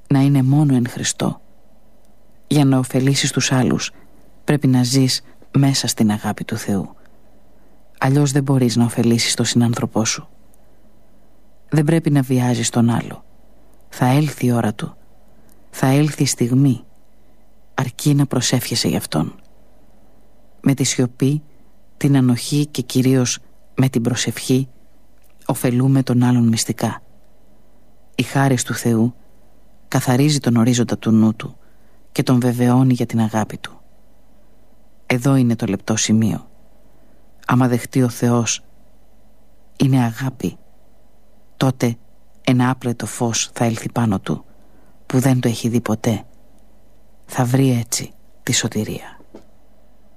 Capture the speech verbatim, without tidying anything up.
να είναι μόνο εν Χριστώ. Για να ωφελήσεις τους άλλους πρέπει να ζεις μέσα στην αγάπη του Θεού. Αλλιώς δεν μπορείς να ωφελήσεις τον συνάνθρωπό σου. Δεν πρέπει να βιάζεις τον άλλο. Θα έλθει η ώρα του. Θα έλθει η στιγμή. Αρκεί να προσεύχεσαι γι' αυτόν. Με τη σιωπή, την ανοχή και κυρίως με την προσευχή ωφελούμε τον άλλον μυστικά. Η χάρις του Θεού καθαρίζει τον ορίζοντα του νου του και τον βεβαιώνει για την αγάπη του. Εδώ είναι το λεπτό σημείο. Άμα δεχτεί ο Θεός είναι αγάπη, τότε ένα άπλετο φως θα έλθει πάνω του που δεν το έχει δει ποτέ. Θα βρει έτσι τη σωτηρία.